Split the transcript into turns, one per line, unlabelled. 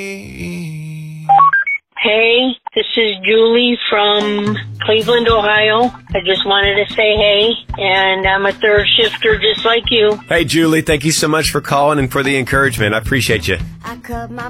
Hey, this is Julie from Cleveland, Ohio. I just wanted to say hey, and I'm a third shifter just like you.
Hey, Julie, thank you so much for calling and for the encouragement. I appreciate you.
I cut my